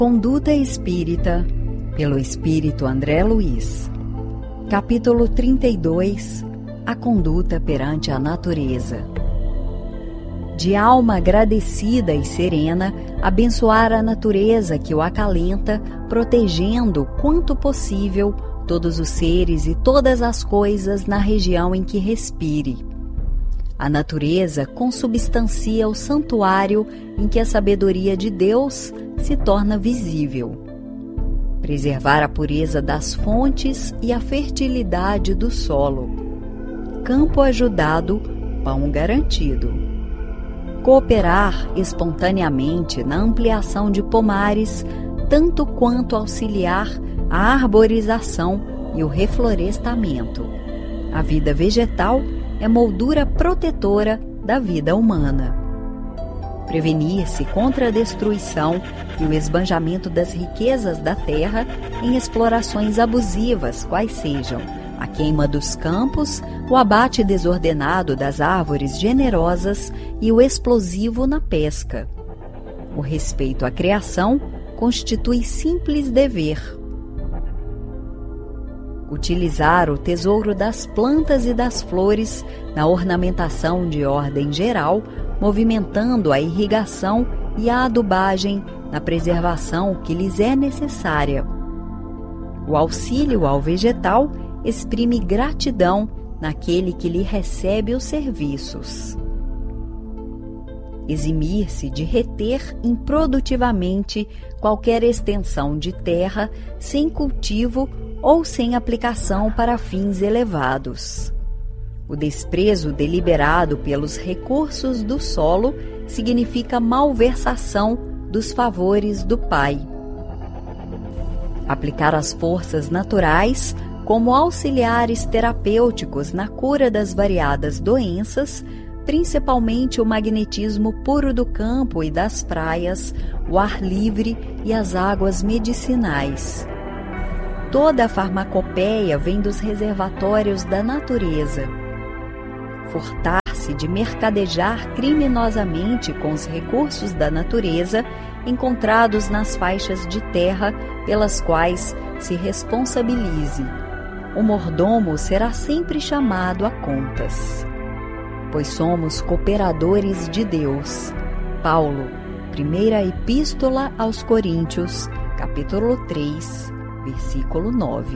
Conduta Espírita, pelo Espírito André Luiz. Capítulo 32. A conduta perante a natureza. De alma agradecida e serena, abençoar a natureza que o acalenta, protegendo, quanto possível, todos os seres e todas as coisas na região em que respire. A natureza consubstancia o santuário em que a sabedoria de Deus se torna visível. Preservar a pureza das fontes e a fertilidade do solo. Campo ajudado, pão garantido. Cooperar espontaneamente na ampliação de pomares, tanto quanto auxiliar a arborização e o reflorestamento. A vida vegetal é moldura protetora da vida humana. Prevenir-se contra a destruição e o esbanjamento das riquezas da terra em explorações abusivas, quais sejam a queima dos campos, o abate desordenado das árvores generosas e o explosivo na pesca. O respeito à criação constitui simples dever. Utilizar o tesouro das plantas e das flores na ornamentação de ordem geral, movimentando a irrigação e a adubagem na preservação que lhes é necessária. O auxílio ao vegetal exprime gratidão naquele que lhe recebe os serviços. Eximir-se de reter improdutivamente qualquer extensão de terra sem cultivo ou sem aplicação para fins elevados. O desprezo deliberado pelos recursos do solo significa malversação dos favores do Pai. Aplicar as forças naturais como auxiliares terapêuticos na cura das variadas doenças, principalmente o magnetismo puro do campo e das praias, o ar livre e as águas medicinais. Toda a farmacopeia vem dos reservatórios da natureza. Furtar-se de mercadejar criminosamente com os recursos da natureza encontrados nas faixas de terra pelas quais se responsabilize. O mordomo será sempre chamado a contas. Pois somos cooperadores de Deus. Paulo, Primeira Epístola aos Coríntios, capítulo 3, versículo 9.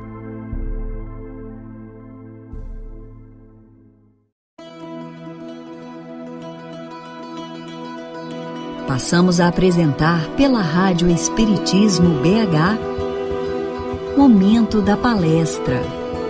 Passamos a apresentar pela Rádio Espiritismo BH, Momento da Palestra.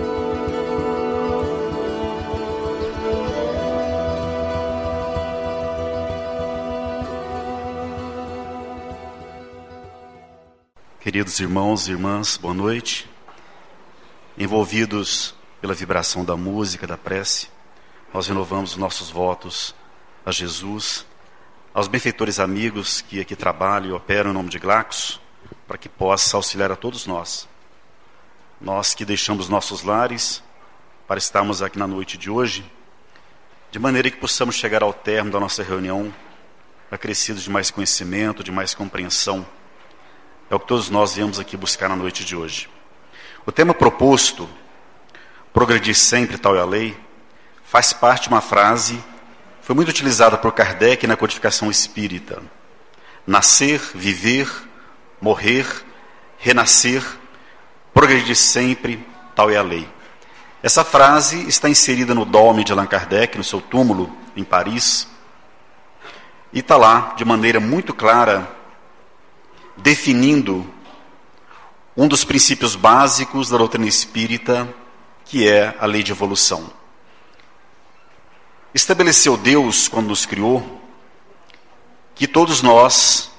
Queridos irmãos e irmãs, boa noite. Envolvidos pela vibração da música, da prece, nós renovamos os nossos votos a Jesus, aos benfeitores amigos que aqui trabalham e operam em nome de Glaxo, para que possa auxiliar a todos nós. Nós que deixamos nossos lares para estarmos aqui na noite de hoje, de maneira que possamos chegar ao término da nossa reunião acrescidos de mais conhecimento, de mais compreensão. É o que todos nós viemos aqui buscar na noite de hoje. O tema proposto, progredir sempre, tal é a lei, faz parte de uma frase, foi muito utilizada por Kardec na codificação espírita. Nascer, viver, morrer, renascer, progredir sempre, tal é a lei. Essa frase está inserida no dome de Allan Kardec, no seu túmulo em Paris, e está lá de maneira muito clara, definindo um dos princípios básicos da doutrina espírita, que é a lei de evolução. Estabeleceu Deus, quando nos criou, que todos nós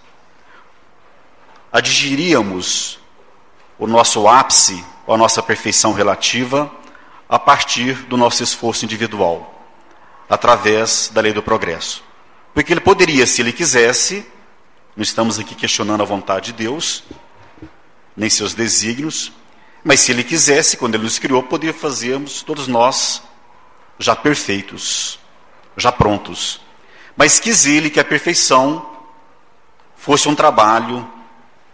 atingiríamos o nosso ápice, ou a nossa perfeição relativa, a partir do nosso esforço individual, através da lei do progresso. Porque ele poderia, se ele quisesse, não estamos aqui questionando a vontade de Deus, nem seus desígnios, mas se ele quisesse, quando ele nos criou, poderia fazermos todos nós já perfeitos, já prontos. Mas quis ele que a perfeição fosse um trabalho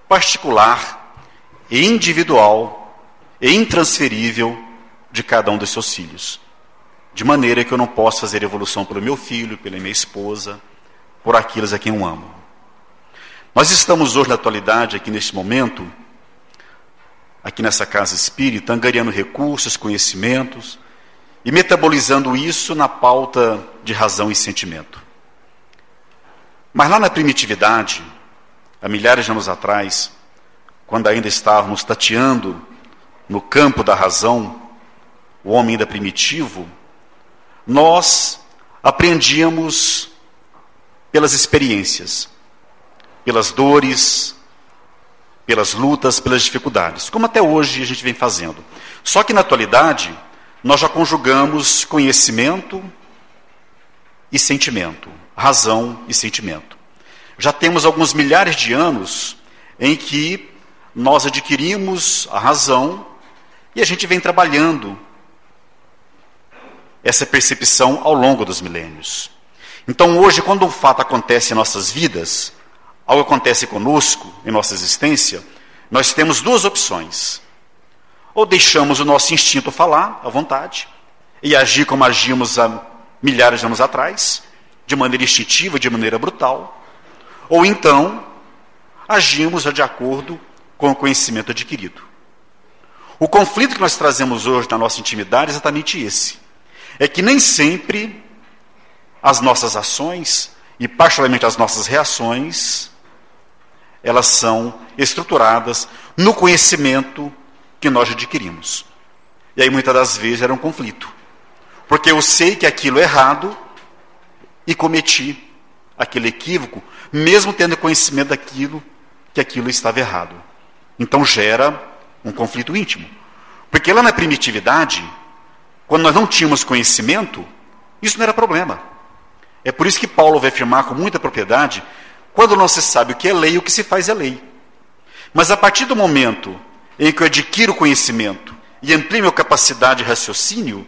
particular e individual e intransferível de cada um dos seus filhos. De maneira que eu não posso fazer evolução pelo meu filho, pela minha esposa, por aqueles a quem eu amo. Nós estamos hoje, na atualidade, aqui neste momento, aqui nessa casa espírita, angariando recursos, conhecimentos e metabolizando isso na pauta de razão e sentimento. Mas lá na primitividade, há milhares de anos atrás, quando ainda estávamos tateando no campo da razão, o homem ainda primitivo, nós aprendíamos pelas experiências, pelas dores, pelas lutas, pelas dificuldades, como até hoje a gente vem fazendo. Só que na atualidade, nós já conjugamos conhecimento e sentimento, razão e sentimento. Já temos alguns milhares de anos em que nós adquirimos a razão e a gente vem trabalhando essa percepção ao longo dos milênios. Então hoje, quando um fato acontece em nossas vidas, algo acontece conosco, em nossa existência, nós temos duas opções. Ou deixamos o nosso instinto falar à vontade e agir como agimos há milhares de anos atrás, de maneira instintiva, de maneira brutal, ou então agimos de acordo com o conhecimento adquirido. O conflito que nós trazemos hoje na nossa intimidade é exatamente esse. É que nem sempre as nossas ações, e particularmente as nossas reações, elas são estruturadas no conhecimento que nós adquirimos. E aí muitas das vezes era um conflito. Porque eu sei que aquilo é errado e cometi aquele equívoco, mesmo tendo conhecimento daquilo, que aquilo estava errado. Então gera um conflito íntimo. Porque lá na primitividade, quando nós não tínhamos conhecimento, isso não era problema. É por isso que Paulo vai afirmar com muita propriedade, quando não se sabe o que é lei, o que se faz é lei. Mas a partir do momento em que eu adquiro conhecimento e amplio minha capacidade de raciocínio,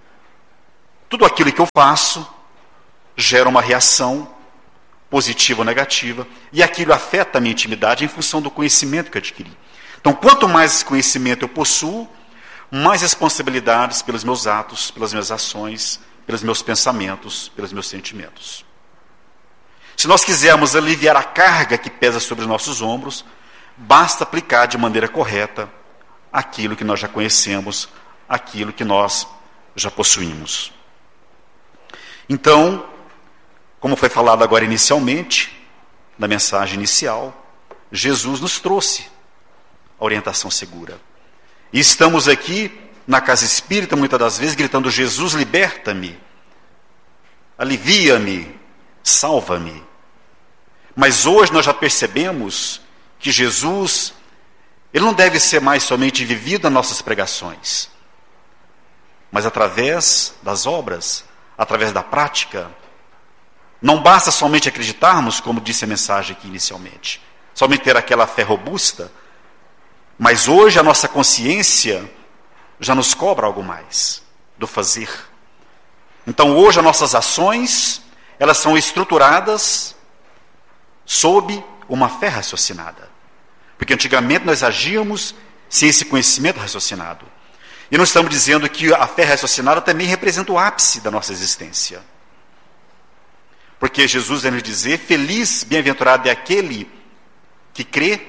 tudo aquilo que eu faço gera uma reação positiva ou negativa, e aquilo afeta a minha intimidade em função do conhecimento que eu adquiri. Então, quanto mais conhecimento eu possuo, mais responsabilidades pelos meus atos, pelas minhas ações, pelos meus pensamentos, pelos meus sentimentos. Se nós quisermos aliviar a carga que pesa sobre os nossos ombros, basta aplicar de maneira correta aquilo que nós já conhecemos, aquilo que nós já possuímos. Então, como foi falado agora inicialmente, na mensagem inicial, Jesus nos trouxe a orientação segura. E estamos aqui na casa espírita, muitas das vezes, gritando: Jesus, liberta-me, alivia-me, salva-me. Mas hoje nós já percebemos que Jesus, ele não deve ser mais somente vivido nas nossas pregações, mas através das obras, através da prática. Não basta somente acreditarmos, como disse a mensagem aqui inicialmente, somente ter aquela fé robusta, mas hoje a nossa consciência já nos cobra algo mais do fazer. Então hoje as nossas ações, elas são estruturadas sob uma fé raciocinada. Porque antigamente nós agíamos sem esse conhecimento raciocinado. E não estamos dizendo que a fé raciocinada também representa o ápice da nossa existência. Porque Jesus vai nos dizer: feliz, bem-aventurado é aquele que crê,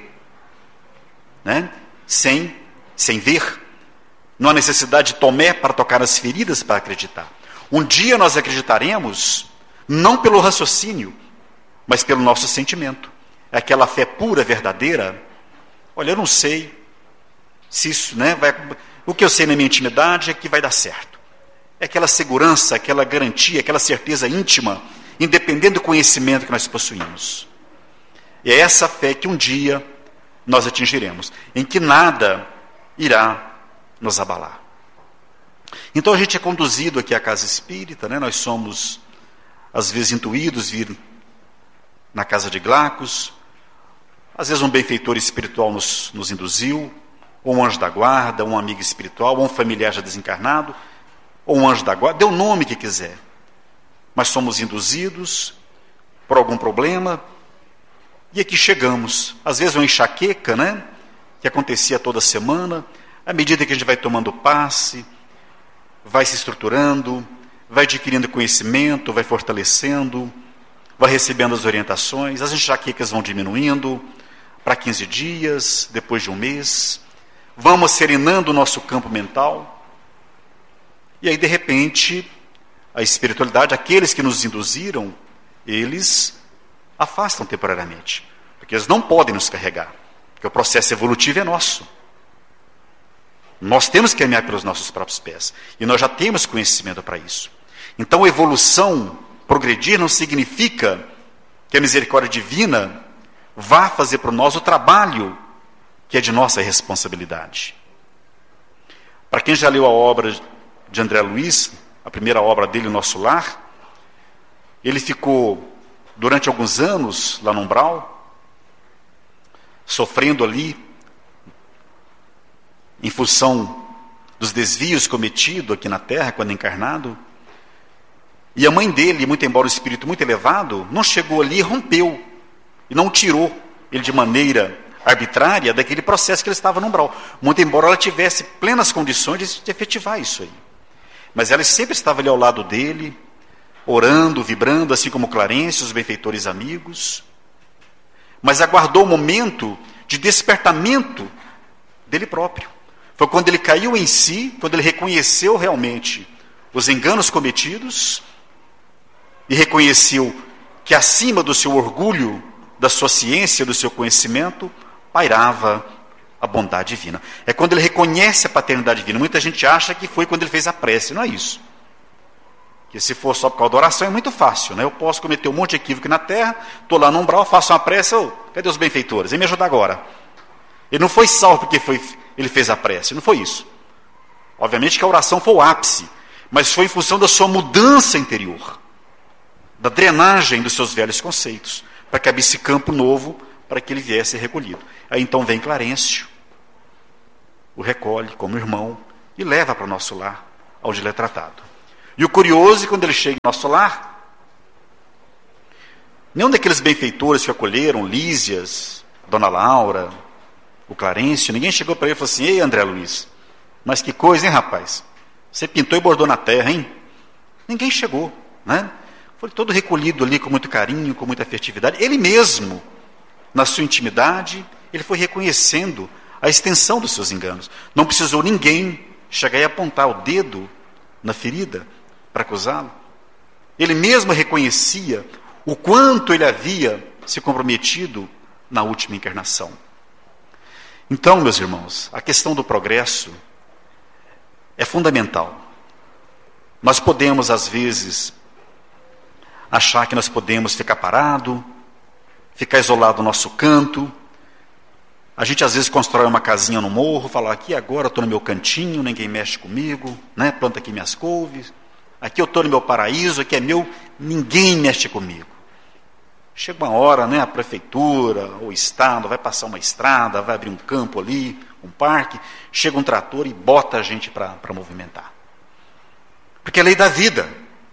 né, sem ver. Não há necessidade de Tomé para tocar nas feridas para acreditar. Um dia nós acreditaremos, não pelo raciocínio, mas pelo nosso sentimento. É aquela fé pura, verdadeira. Olha, eu não sei se isso, né, o que eu sei na minha intimidade é que vai dar certo. É aquela segurança, aquela garantia, aquela certeza íntima, independente do conhecimento que nós possuímos. E é essa fé que um dia nós atingiremos, em que nada irá nos abalar. Então a gente é conduzido aqui à casa espírita, né? Nós somos, às vezes, intuídos vir na casa de Glacos, às vezes um benfeitor espiritual nos induziu, ou um anjo da guarda, um amigo espiritual, ou um familiar já desencarnado, ou um anjo da guarda, dê o nome que quiser. Mas somos induzidos por algum problema, E aqui chegamos. Às vezes uma enxaqueca, né? Que acontecia toda semana. À medida que a gente vai tomando passe, vai se estruturando, vai adquirindo conhecimento, vai fortalecendo, vai recebendo as orientações, as enxaquecas vão diminuindo para 15 dias, depois de um mês. Vamos serenando o nosso campo mental. E aí, de repente, a espiritualidade, aqueles que nos induziram, eles afastam temporariamente. Porque eles não podem nos carregar. Porque o processo evolutivo é nosso. Nós temos que caminhar pelos nossos próprios pés. E nós já temos conhecimento para isso. Então, a evolução, progredir, não significa que a misericórdia divina vá fazer para nós o trabalho que é de nossa responsabilidade. Para quem já leu a obra de André Luiz, a primeira obra dele, O Nosso Lar, ele ficou durante alguns anos lá no umbral, sofrendo ali, em função dos desvios cometidos aqui na Terra, quando encarnado. E a mãe dele, muito embora um espírito muito elevado, não chegou ali e rompeu, e não tirou ele de maneira arbitrária daquele processo que ele estava no umbral. Muito embora ela tivesse plenas condições de efetivar isso aí. Mas ela sempre estava ali ao lado dele, orando, vibrando, assim como Clarence, os benfeitores amigos. Mas aguardou o momento de despertamento dele próprio. Foi quando ele caiu em si, quando ele reconheceu realmente os enganos cometidos e reconheceu que acima do seu orgulho, da sua ciência, do seu conhecimento, pairava a bondade divina. É quando ele reconhece a paternidade divina. Muita gente acha que foi quando ele fez a prece. Não é isso. Que se for só por causa da oração é muito fácil, né? Eu posso cometer um monte de equívoco na terra, estou lá no umbral, faço uma prece, cadê os benfeitores? Vem me ajudar agora. Ele não foi salvo porque ele fez a prece, não foi isso. Obviamente que a oração foi o ápice, mas foi em função da sua mudança interior, da drenagem dos seus velhos conceitos, para que abrisse campo novo, para que ele viesse recolhido. Aí então vem Clarencio, o recolhe como irmão e leva para o nosso lar, onde ele é tratado. E o curioso é que quando ele chega no nosso lar, nenhum daqueles benfeitores que acolheram, Lísias, Dona Laura, o Clarencio, ninguém chegou para ele e falou assim: ei, André Luiz, mas que coisa, hein, rapaz? Você pintou e bordou na terra, hein? Ninguém chegou, né? Foi todo recolhido ali com muito carinho, com muita afetividade. Ele mesmo, na sua intimidade, ele foi reconhecendo a extensão dos seus enganos. Não precisou ninguém chegar e apontar o dedo na ferida para acusá-lo. Ele mesmo reconhecia o quanto ele havia se comprometido na última encarnação. Então, meus irmãos, a questão do progresso é fundamental. Nós podemos, às vezes, achar que nós podemos ficar parado, ficar isolado no nosso canto. A gente, às vezes, constrói uma casinha no morro, fala, aqui agora eu estou no meu cantinho, ninguém mexe comigo, né? Planta aqui minhas couves, aqui eu estou no meu paraíso, aqui é meu, ninguém mexe comigo. Chega uma hora, né, a prefeitura, o Estado, vai passar uma estrada, vai abrir um campo ali, um parque, chega um trator e bota a gente para movimentar. Porque é a lei da vida.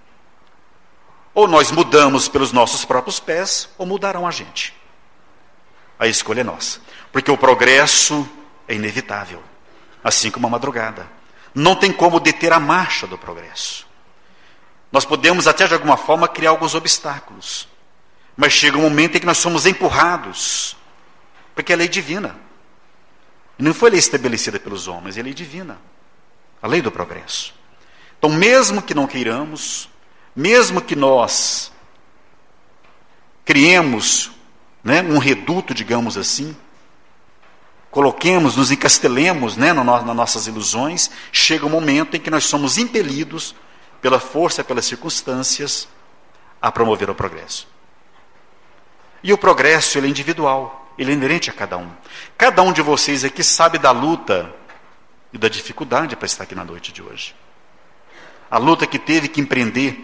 Ou nós mudamos pelos nossos próprios pés, ou mudarão a gente. A escolha é nossa. Porque o progresso é inevitável, assim como a madrugada. Não tem como deter a marcha do progresso. Nós podemos até de alguma forma criar alguns obstáculos. Mas chega um momento em que nós somos empurrados, porque é lei divina. Não foi lei estabelecida pelos homens, é lei divina. A lei do progresso. Então, mesmo que não queiramos, mesmo que nós criemos, né, um reduto, digamos assim, coloquemos, nos encastelemos, né, nas nossas ilusões, chega um momento em que nós somos impelidos pela força, pelas circunstâncias, a promover o progresso. E o progresso, ele é individual, ele é inerente a cada um. Cada um de vocês aqui sabe da luta e da dificuldade para estar aqui na noite de hoje. A luta que teve que empreender,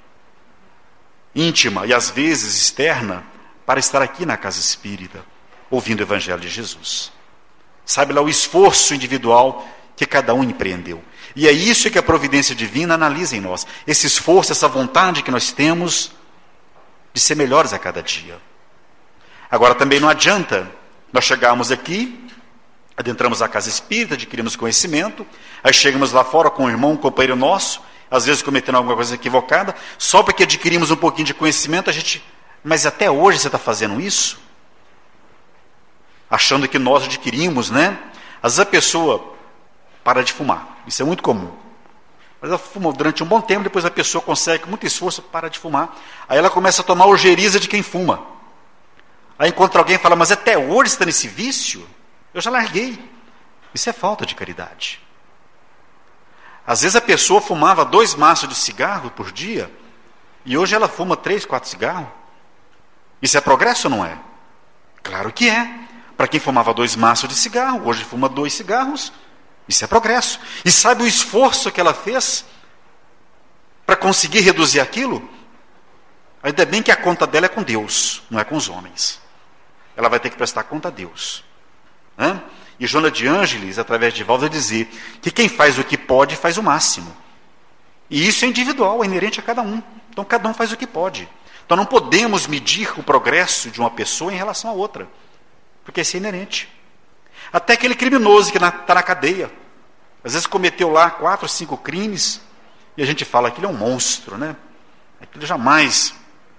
íntima e às vezes externa, para estar aqui na casa espírita, ouvindo o Evangelho de Jesus. Sabe lá o esforço individual que cada um empreendeu. E é isso que a providência divina analisa em nós. Esse esforço, essa vontade que nós temos de ser melhores a cada dia. Agora também não adianta nós chegarmos aqui, adentramos a casa espírita, adquirimos conhecimento, aí chegamos lá fora com um irmão, um companheiro nosso, às vezes cometendo alguma coisa equivocada, só porque adquirimos um pouquinho de conhecimento, mas até hoje você está fazendo isso? Achando que nós adquirimos, né? Às vezes a pessoa para de fumar, isso é muito comum. Mas ela fuma durante um bom tempo, depois a pessoa consegue, com muito esforço, para de fumar. Aí ela começa a tomar ojeriza de quem fuma. Aí encontra alguém e fala, mas até hoje você está nesse vício? Eu já larguei. Isso é falta de caridade. Às vezes a pessoa fumava 2 maços de cigarro por dia, e hoje ela fuma 3, 4 cigarros. Isso é progresso ou não é? Claro que é. Para quem fumava 2 maços de cigarro, hoje fuma 2 cigarros. Isso é progresso. E sabe o esforço que ela fez para conseguir reduzir aquilo? Ainda bem que a conta dela é com Deus, não é com os homens. Ela vai ter que prestar conta a Deus. E Joana de Ângeles, através de Valdo, vai dizer que quem faz o que pode, faz o máximo. E isso é individual, é inerente a cada um. Então cada um faz o que pode. Então não podemos medir o progresso de uma pessoa em relação a outra, porque isso é inerente. Até aquele criminoso que está na cadeia, às vezes cometeu lá 4, 5 crimes, e a gente fala que ele é um monstro, né? Aquilo jamais...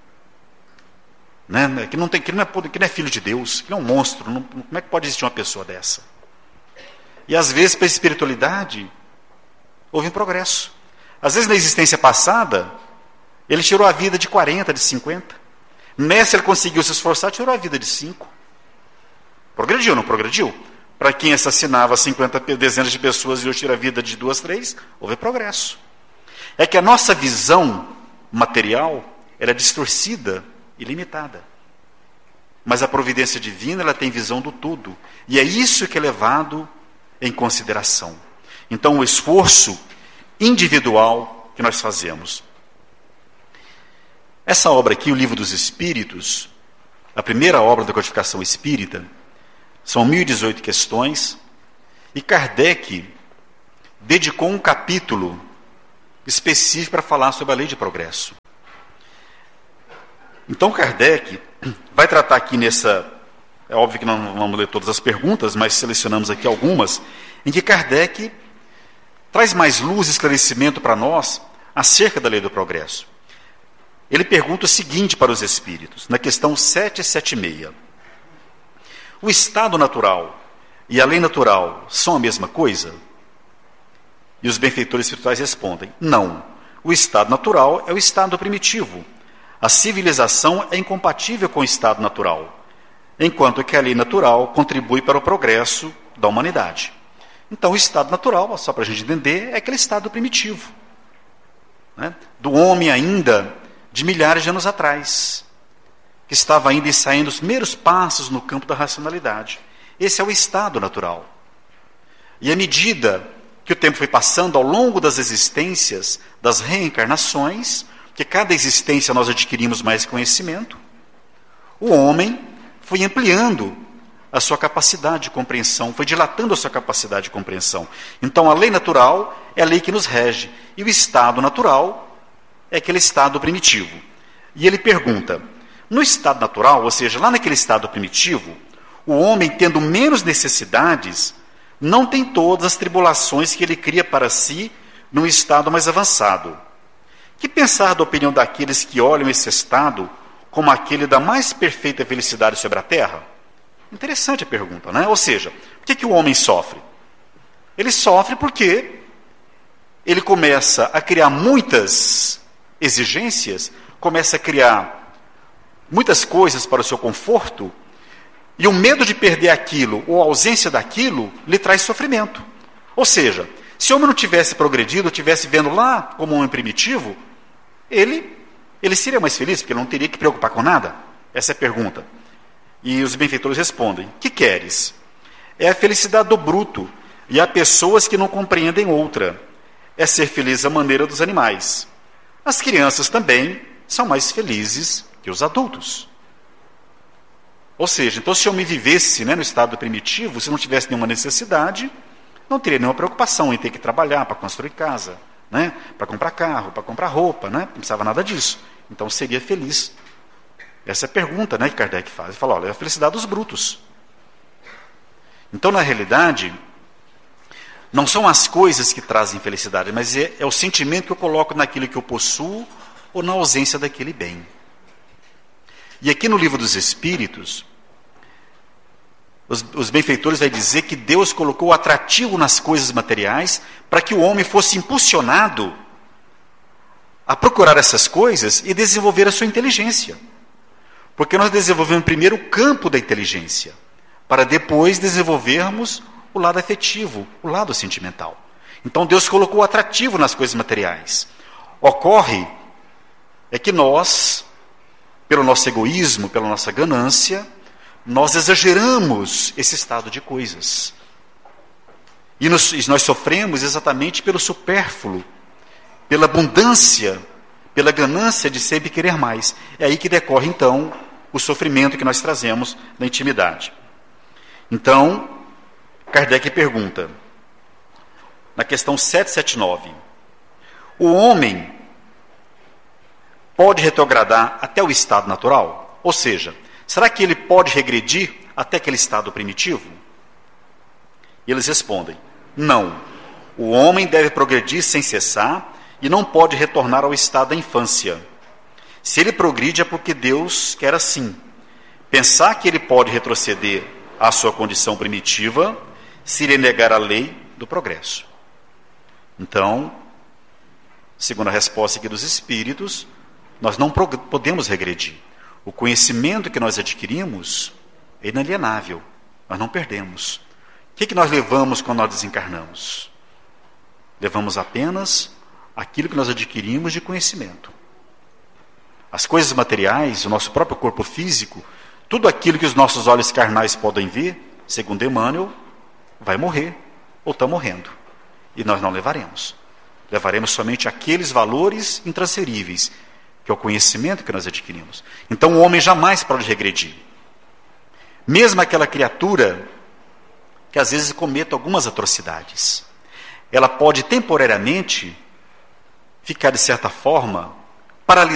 Né? Que não é filho de Deus, que não é um monstro. Como é que pode existir uma pessoa dessa? E às vezes, para a espiritualidade, houve um progresso. Às vezes, na existência passada, ele tirou a vida de 40, de 50. Nessa, ele conseguiu se esforçar, tirou a vida de 5. Progrediu ou não progrediu? Para quem assassinava 50 dezenas de pessoas e hoje tira a vida de 2, 3, houve progresso. É que a nossa visão material era distorcida e limitada. Mas a providência divina, ela tem visão do todo. E é isso que é levado em consideração. Então, o esforço individual que nós fazemos. Essa obra aqui, o Livro dos Espíritos, a primeira obra da codificação espírita, são 1018 questões, e Kardec dedicou um capítulo específico para falar sobre a lei de progresso. Então Kardec vai tratar aqui nessa... É óbvio que não vamos ler todas as perguntas, mas selecionamos aqui algumas, em que Kardec traz mais luz e esclarecimento para nós acerca da lei do progresso. Ele pergunta o seguinte para os espíritos, na questão 776. O estado natural e a lei natural são a mesma coisa? E os benfeitores espirituais respondem, não. O estado natural é o estado primitivo. A civilização é incompatível com o estado natural, enquanto que a lei natural contribui para o progresso da humanidade. Então, o estado natural, só para a gente entender, é aquele estado primitivo, né? Do homem ainda de milhares de anos atrás, que estava ainda ensaiando os primeiros passos no campo da racionalidade. Esse é o estado natural. E à medida que o tempo foi passando, ao longo das existências, das reencarnações, que cada existência nós adquirimos mais conhecimento, o homem foi ampliando a sua capacidade de compreensão, foi dilatando a sua capacidade de compreensão. Então a lei natural é a lei que nos rege, e o estado natural é aquele estado primitivo. E ele pergunta, no estado natural, ou seja, lá naquele estado primitivo, o homem tendo menos necessidades, não tem todas as tribulações que ele cria para si num estado mais avançado. Que pensar da opinião daqueles que olham esse estado como aquele da mais perfeita felicidade sobre a terra? Interessante a pergunta, né? Ou seja, por que o homem sofre? Ele sofre porque ele começa a criar muitas exigências, começa a criar muitas coisas para o seu conforto, e o medo de perder aquilo, ou a ausência daquilo, lhe traz sofrimento. Ou seja, se o homem não tivesse progredido, estivesse vendo lá como um homem primitivo, ele seria mais feliz, porque ele não teria que preocupar com nada? Essa é a pergunta. E os benfeitores respondem, que queres? É a felicidade do bruto, e há pessoas que não compreendem outra. É ser feliz à maneira dos animais. As crianças também são mais felizes que os adultos. Ou seja, então se eu me vivesse, né, no estado primitivo, se não tivesse nenhuma necessidade, não teria nenhuma preocupação em ter que trabalhar para construir casa, né, para comprar carro, para comprar roupa, né, não precisava nada disso. Então seria feliz. Essa é a pergunta, né, que Kardec faz. Ele fala, olha, é a felicidade dos brutos. Então, na realidade, não são as coisas que trazem felicidade, mas é o sentimento que eu coloco naquilo que eu possuo ou na ausência daquele bem. E aqui no Livro dos Espíritos, os benfeitores vai dizer que Deus colocou o atrativo nas coisas materiais para que o homem fosse impulsionado a procurar essas coisas e desenvolver a sua inteligência. Porque nós desenvolvemos primeiro o campo da inteligência, para depois desenvolvermos o lado afetivo, o lado sentimental. Então Deus colocou o atrativo nas coisas materiais. Ocorre é que nós, pelo nosso egoísmo, pela nossa ganância, nós exageramos esse estado de coisas. E nós sofremos exatamente pelo supérfluo, pela abundância, pela ganância de sempre querer mais. É aí que decorre, então, o sofrimento que nós trazemos na intimidade. Então, Kardec pergunta, na questão 779, o homem pode retrogradar até o estado natural? Ou seja, será que ele pode regredir até aquele estado primitivo? E eles respondem, não. O homem deve progredir sem cessar e não pode retornar ao estado da infância. Se ele progride é porque Deus quer assim. Pensar que ele pode retroceder à sua condição primitiva seria negar a lei do progresso. Então, segundo a resposta aqui dos Espíritos, nós não podemos regredir. O conhecimento que nós adquirimos é inalienável, nós não perdemos. O que nós levamos quando nós desencarnamos? Levamos apenas aquilo que nós adquirimos de conhecimento. As coisas materiais, o nosso próprio corpo físico, tudo aquilo que os nossos olhos carnais podem ver, segundo Emmanuel, vai morrer ou está morrendo. E nós não levaremos. Levaremos somente aqueles valores intransferíveis, que é o conhecimento que nós adquirimos. Então o homem jamais pode regredir. Mesmo aquela criatura que às vezes cometa algumas atrocidades, ela pode temporariamente ficar, de certa forma, paralisada